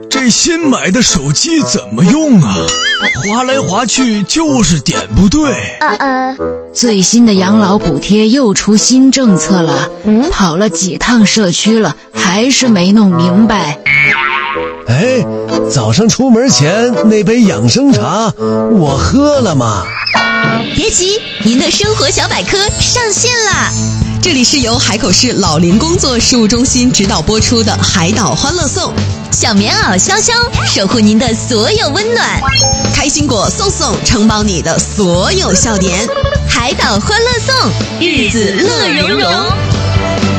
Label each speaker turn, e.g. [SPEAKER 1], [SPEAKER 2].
[SPEAKER 1] 这新买的手机怎么用啊？滑来滑去就是点不对。
[SPEAKER 2] 最新的养老补贴又出新政策了，跑了几趟社区了，还是没弄明白。
[SPEAKER 3] 哎，早上出门前那杯养生茶我喝了吗？
[SPEAKER 4] 别急，您的生活小百科上线啦！这里是由海口市老龄工作事务中心指导播出的《海岛欢乐颂》，
[SPEAKER 5] 小棉袄潇潇守护您的所有温暖，
[SPEAKER 4] 开心果送承包你的所有笑点。
[SPEAKER 5] 海岛欢乐颂，日子乐融融。